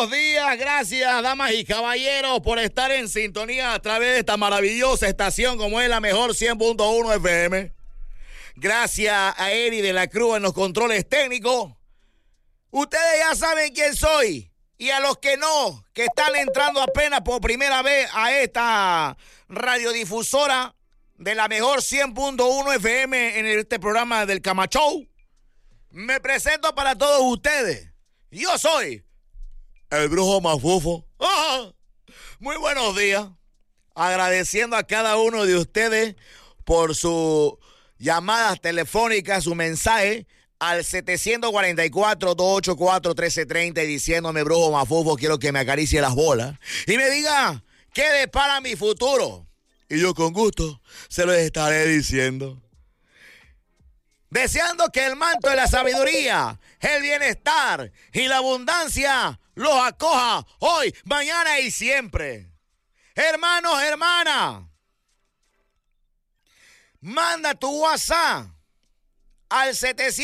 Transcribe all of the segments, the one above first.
buenos días. Gracias, damas y caballeros, por estar en sintonía a través de esta maravillosa estación como es la mejor 100.1 FM. Gracias a Eri de la Cruz en los controles técnicos. Ustedes ya saben quién soy. Y a los que no, que están entrando apenas por primera vez a esta radiodifusora de la mejor 100.1 FM en este programa del Camachou, me presento para todos ustedes. Yo soy el brujo Mafufo. Muy buenos días. Agradeciendo a cada uno de ustedes por sus llamadas telefónicas, su mensaje al 744-284-1330 y diciéndome, brujo Mafufo, quiero que me acaricie las bolas y me diga qué depara mi futuro. Y yo con gusto se lo estaré diciendo. Deseando que el manto de la sabiduría, el bienestar y la abundancia los acoja hoy, mañana y siempre. Hermanos, hermanas, manda tu WhatsApp al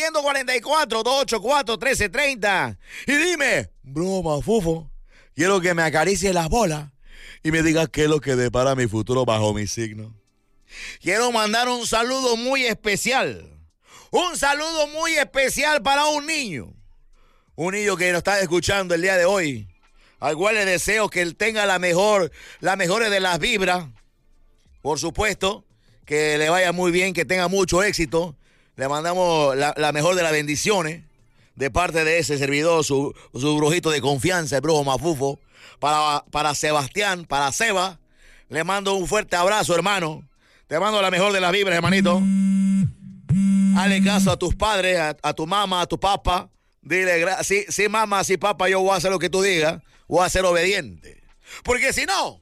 744-284-1330 y dime, broma, Fufo, quiero que me acaricie las bolas y me digas qué es lo que depara mi futuro bajo mi signo. Quiero mandar un saludo muy especial. Un saludo muy especial para un niño que nos está escuchando el día de hoy, al cual le deseo que él tenga las mejores de las vibras. Por supuesto, que le vaya muy bien, que tenga mucho éxito. Le mandamos la mejor de las bendiciones de parte de ese servidor, su brujito de confianza, el brujo Mafufo. Para Sebastián, para Seba, le mando un fuerte abrazo, hermano. Te mando la mejor de las vibras, hermanito. Hazle caso a tus padres, a tu mamá, a tu papá. Dile, sí, mamá, sí, papá, yo voy a hacer lo que tú digas. Voy a ser obediente. Porque si no,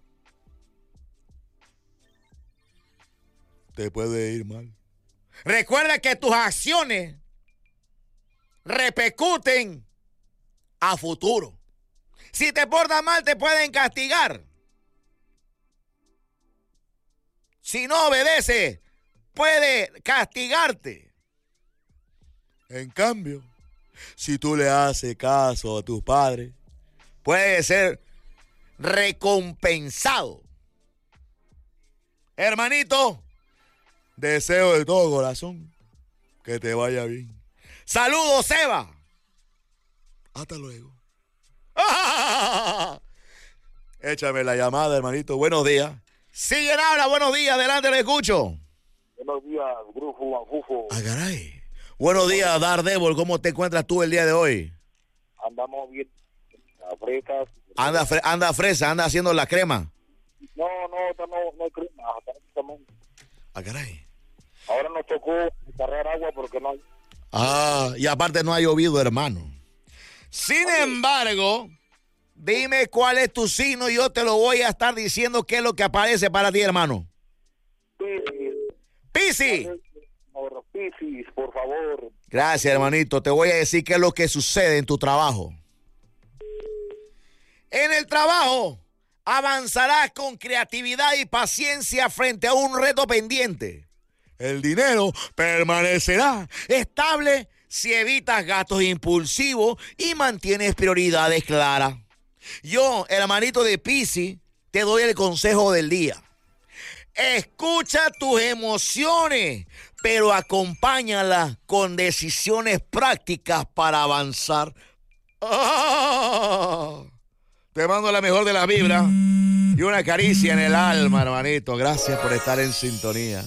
te puede ir mal. Recuerda que tus acciones repercuten a futuro. Si te portas mal, te pueden castigar. Si no obedeces, puede castigarte. En cambio, si tú le haces caso a tus padres, puede ser recompensado. Hermanito, deseo de todo corazón que te vaya bien. Saludos, Seba. Hasta luego. Échame la llamada, hermanito. Buenos días. Siguen, habla. Buenos días. Adelante, le escucho. Buenos días, brujo Mafufo. Caray. Buenos días, Daredevil. ¿Cómo te encuentras tú el día de hoy? Andamos bien. Fresas. Anda fresa, anda haciendo la crema. No hay crema. Caray. Ahora nos tocó cargar agua porque no hay. Y aparte no ha llovido, hermano. Sin embargo, dime cuál es tu signo y yo te lo voy a estar diciendo qué es lo que aparece para ti, hermano. Piscis. Piscis, por favor. Gracias, hermanito. Te voy a decir qué es lo que sucede en tu trabajo. En el trabajo avanzarás con creatividad y paciencia frente a un reto pendiente. El dinero permanecerá estable si evitas gastos impulsivos y mantienes prioridades claras. Yo, hermanito de Piscis, te doy el consejo del día. Escucha tus emociones, pero acompáñalas con decisiones prácticas para avanzar. Te mando la mejor de las vibras y una caricia en el alma, hermanito. Gracias por estar en sintonía.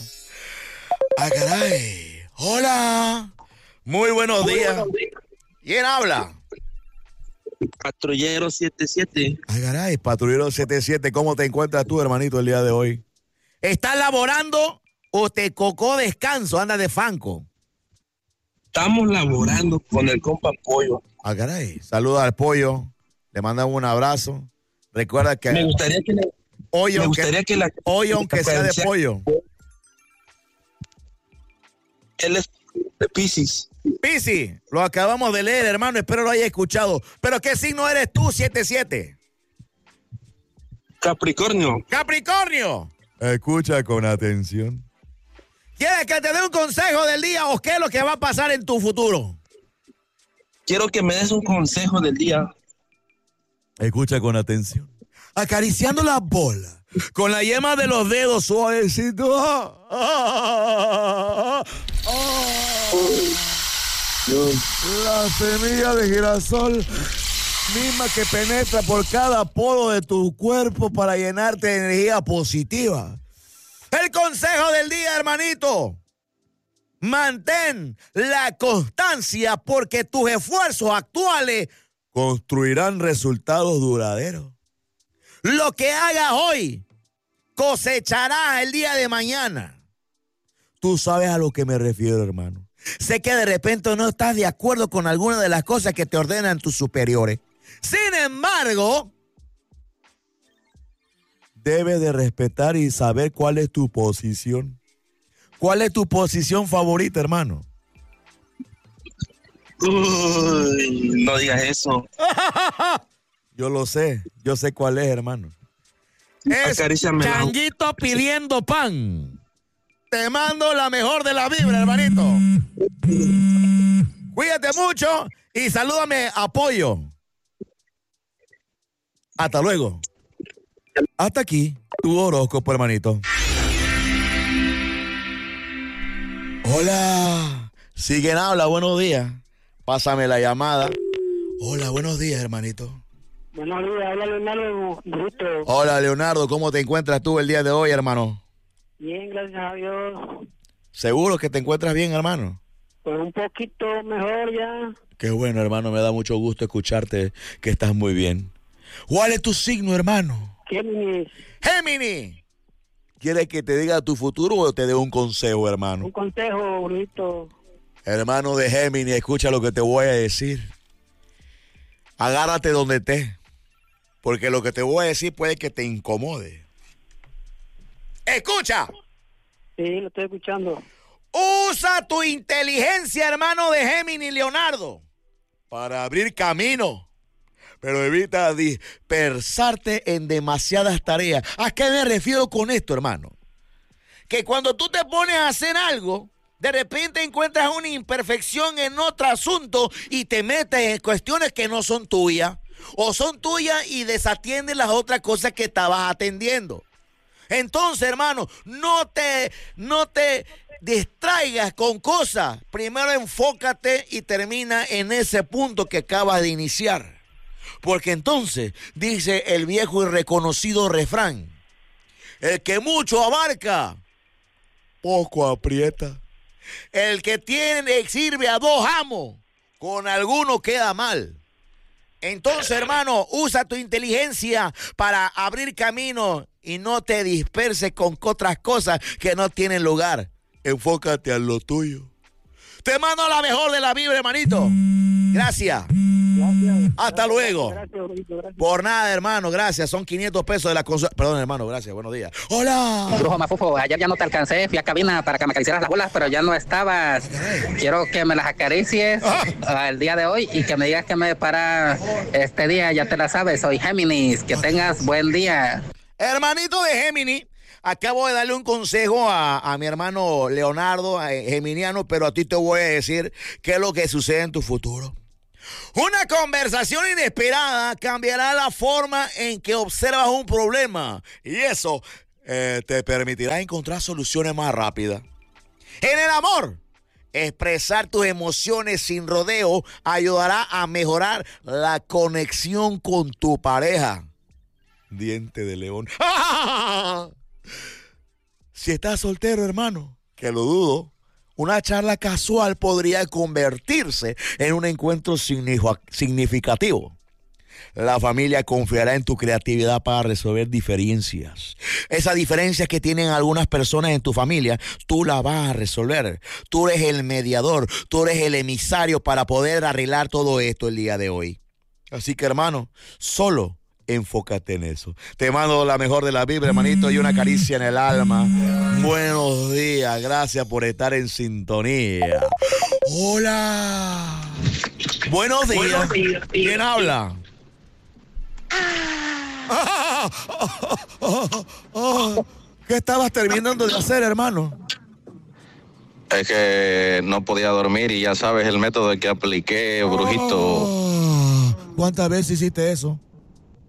Caray. Hola. Muy buenos días. ¿Quién habla? Patrullero 77. Caray, Patrullero 77. ¿Cómo te encuentras tú, hermanito, el día de hoy? ¿Estás laborando o te cocó descanso? Anda de fanco. Estamos laborando con el compa Pollo. Caray. Saluda al Pollo. Le mandamos un abrazo. Recuerda que me gustaría que hoy aunque sea de pollo. Él es de Piscis. Piscis, lo acabamos de leer, hermano. Espero lo haya escuchado. ¿Pero qué signo eres tú, 77? Capricornio. ¡Capricornio! Escucha con atención. ¿Quieres que te dé un consejo del día o qué es lo que va a pasar en tu futuro? Quiero que me des un consejo del día. Escucha con atención. Acariciando la bola con la yema de los dedos suavecito. La semilla de girasol misma que penetra por cada poro de tu cuerpo para llenarte de energía positiva. El consejo del día, hermanito. Mantén la constancia porque tus esfuerzos actuales construirán resultados duraderos. Lo que hagas hoy cosecharás el día de mañana. Tú sabes a lo que me refiero, hermano. Sé que de repente no estás de acuerdo con alguna de las cosas que te ordenan tus superiores. Sin embargo, debes de respetar y saber cuál es tu posición. ¿Cuál es tu posición favorita, hermano? Uy, no digas eso. Yo sé cuál es, hermano. Es Acaríciame la- Changuito pidiendo pan. Te mando la mejor de la vibra, hermanito. Cuídate mucho y salúdame, apoyo. Hasta luego. Hasta aquí, tu horóscopo, hermanito. Hola. Siguen habla, buenos días. Pásame la llamada. Hola, buenos días, hermanito. Buenos días, habla Leonardo Bruto. Hola, Leonardo, ¿cómo te encuentras tú el día de hoy, hermano? Bien, gracias a Dios. ¿Seguro que te encuentras bien, hermano? Pues un poquito mejor ya. Qué bueno, hermano, me da mucho gusto escucharte que estás muy bien. ¿Cuál es tu signo, hermano? Géminis, ¡Géminis! ¿Quieres que te diga tu futuro o te dé un consejo, hermano? un consejo, Brito. Hermano de Géminis, escucha lo que te voy a decir. Agárrate donde estés, porque lo que te voy a decir puede que te incomode. ¡Escucha! Sí, lo estoy escuchando. Usa tu inteligencia, hermano de Géminis, Leonardo, para abrir camino. Pero evita dispersarte en demasiadas tareas. ¿A qué me refiero con esto, hermano? Que cuando tú te pones a hacer algo, de repente encuentras una imperfección en otro asunto y te metes en cuestiones que no son tuyas. O son tuyas y desatiendes las otras cosas que estabas atendiendo. Entonces, hermano, no te distraigas con cosas. Primero enfócate y termina en ese punto que acabas de iniciar. Porque entonces, dice el viejo y reconocido refrán, el que mucho abarca, poco aprieta. El que sirve a dos amos, con alguno queda mal. Entonces, hermano, usa tu inteligencia para abrir camino y no te disperses con otras cosas que no tienen lugar. Enfócate a lo tuyo. Te mando la mejor de la vibra, hermanito. Gracias. Gracias. Hasta luego. Gracias, Brito, gracias. Por nada, hermano, gracias. Son 500 pesos de la consulta. Perdón, hermano, gracias. Buenos días. Hola. Brujo Mafufo, ayer ya no te alcancé, fui a cabina para que me acariciaras las bolas, pero ya no estabas. Quiero que me las acaricies el día de hoy y que me digas que me para este día, ya te la sabes, soy Géminis, que tengas buen día. Hermanito de Géminis, acabo de darle un consejo a mi hermano Leonardo, geminiano, pero a ti te voy a decir qué es lo que sucede en tu futuro. Una conversación inesperada cambiará la forma en que observas un problema y eso te permitirá encontrar soluciones más rápidas. En el amor, expresar tus emociones sin rodeo ayudará a mejorar la conexión con tu pareja. Diente de león. Si estás soltero, hermano, que lo dudo, una charla casual podría convertirse en un encuentro significativo. La familia confiará en tu creatividad para resolver diferencias. Esas diferencias que tienen algunas personas en tu familia, tú las vas a resolver. Tú eres el mediador, tú eres el emisario para poder arreglar todo esto el día de hoy. Así que, hermano, solo enfócate en eso. Te mando la mejor de la vibra, hermanito, y una caricia en el alma. Buenos días, gracias por estar en sintonía. Hola. Buenos días. ¿Quién habla? ¿Qué estabas terminando de hacer, hermano? Es que no podía dormir y ya sabes el método que apliqué, brujito. ¿Cuántas veces hiciste eso?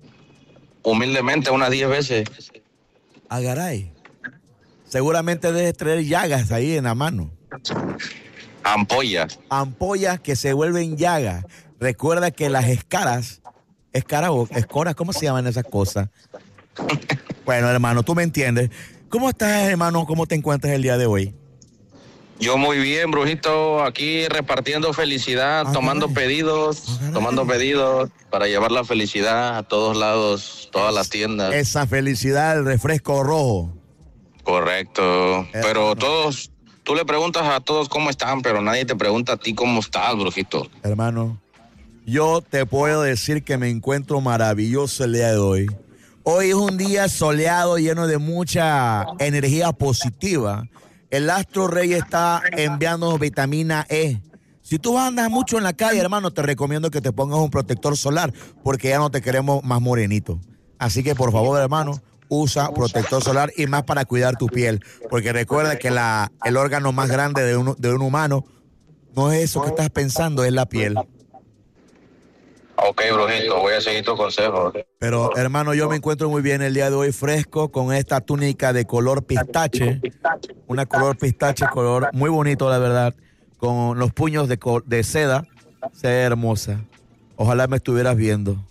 humildemente unas 10 veces. Agaray. Seguramente debes traer llagas ahí en la mano. Ampollas. Ampollas que se vuelven llagas. Recuerda que las escoras, ¿cómo se llaman esas cosas? Bueno, hermano, tú me entiendes. ¿Cómo estás, hermano? ¿Cómo te encuentras el día de hoy? Yo muy bien, brujito, aquí repartiendo felicidad, tomando pedidos para llevar la felicidad a todos lados, todas las tiendas. Esa felicidad, el refresco rojo. Correcto, pero todos, tú le preguntas a todos cómo están, pero nadie te pregunta a ti cómo estás, brujito. Hermano, yo te puedo decir que me encuentro maravilloso el día de hoy. Hoy es un día soleado, lleno de mucha energía positiva. El astro rey está enviando vitamina E. Si tú andas mucho en la calle, hermano, te recomiendo que te pongas un protector solar porque ya no te queremos más morenito. Así que, por favor, hermano, usa protector solar y más para cuidar tu piel. Porque recuerda que el órgano más grande de un humano no es eso que estás pensando, es la piel. Ok, brujito, voy a seguir tu consejo. Pero, hermano, yo me encuentro muy bien el día de hoy, fresco, con esta túnica de color pistache. Una color pistache, color muy bonito, la verdad. Con los puños de seda. Se ve hermosa. Ojalá me estuvieras viendo.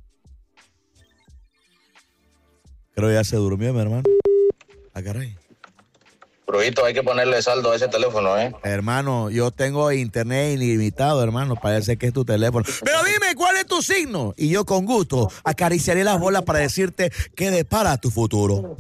Creo que ya se durmió, mi hermano. Ah, caray. Brujito, hay que ponerle saldo a ese teléfono, ¿eh? Hermano, yo tengo internet ilimitado, hermano. Parece que es tu teléfono. Pero dime, ¿cuál es tu signo? Y yo con gusto acariciaré las bolas para decirte qué depara tu futuro.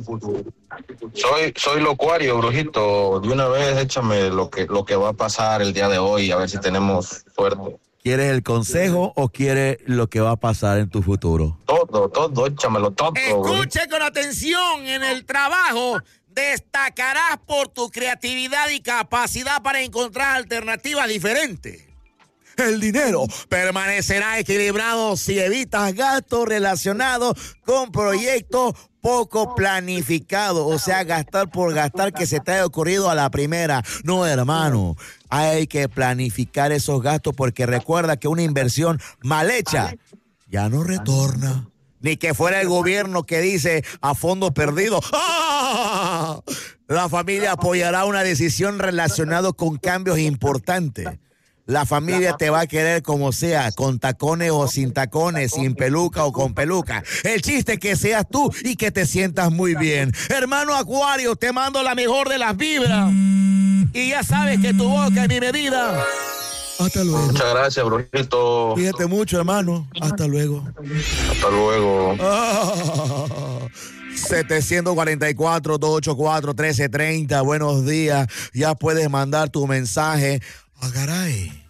Soy locuario, brujito. De una vez échame lo que va a pasar el día de hoy, a ver si tenemos suerte. ¿Quieres el consejo o quieres lo que va a pasar en tu futuro? Todo, échamelo todo. Escuche con atención, en el trabajo destacarás por tu creatividad y capacidad para encontrar alternativas diferentes. El dinero permanecerá equilibrado si evitas gastos relacionados con proyectos poco planificados. O sea, gastar por gastar que se te haya ocurrido a la primera. No, hermano, hay que planificar esos gastos porque recuerda que una inversión mal hecha ya no retorna. Ni que fuera el gobierno que dice a fondo perdido. ¡Ah! La familia apoyará una decisión relacionada con cambios importantes. La familia te va a querer como sea, con tacones o sin tacones, sin peluca o con peluca. El chiste es que seas tú y que te sientas muy bien. Hermano Acuario, te mando la mejor de las vibras. Y ya sabes que tu boca es mi medida. Hasta luego. Muchas gracias, brujito. Cuídate mucho, hermano. Hasta luego. Hasta luego. 744-284-1330. Buenos días. Ya puedes mandar tu mensaje. Agaray.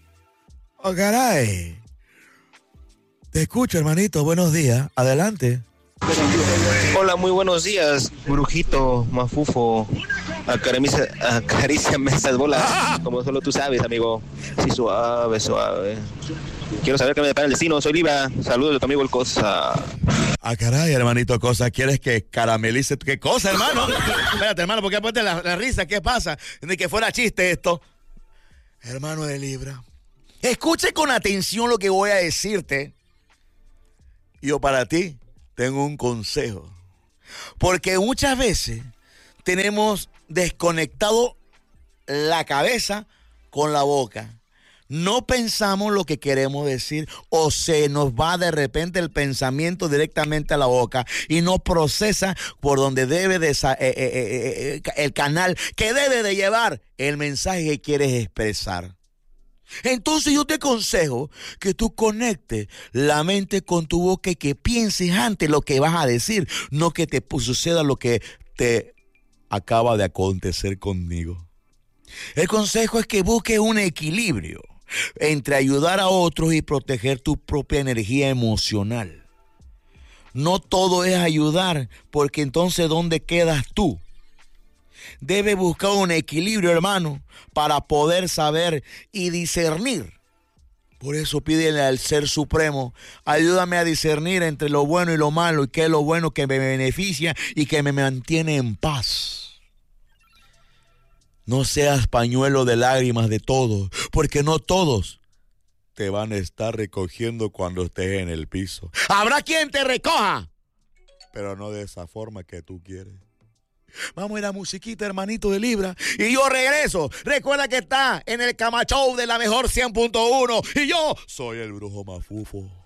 Te escucho, hermanito. Buenos días. Adelante. Hola, muy buenos días, brujito, mafufo. Acaríciame esas bolas, como solo tú sabes, amigo. Sí, suave. Quiero saber qué me depara el destino. Soy Liva. Saludos de tu amigo el Cosa. Ah, caray, hermanito Cosa. ¿Quieres que caramelice? ¿Qué cosa, hermano? Espérate, hermano, porque después de la risa, ¿qué pasa? Ni que fuera chiste esto. Hermano de Libra, escuche con atención lo que voy a decirte. Yo para ti tengo un consejo. Porque muchas veces tenemos desconectado la cabeza con la boca. No pensamos lo que queremos decir o se nos va de repente el pensamiento directamente a la boca y no procesa por donde debe de el canal que debe de llevar el mensaje que quieres expresar. Entonces yo te aconsejo que tú conectes la mente con tu boca y que pienses antes lo que vas a decir, no que te suceda lo que te acaba de acontecer conmigo. El consejo es que busques un equilibrio entre ayudar a otros y proteger tu propia energía emocional. No todo es ayudar, porque entonces ¿dónde quedas tú? Debes buscar un equilibrio, hermano, para poder saber y discernir. Por eso pídele al Ser Supremo, ayúdame a discernir entre lo bueno y lo malo, y qué es lo bueno que me beneficia y que me mantiene en paz. No seas pañuelo de lágrimas de todos, porque no todos te van a estar recogiendo cuando estés en el piso. Habrá quien te recoja, pero no de esa forma que tú quieres. Vamos a ir a musiquita, hermanito de Libra. Y yo regreso. Recuerda que está en el Cama Show de la mejor 100.1. Y yo soy el brujo mafufo.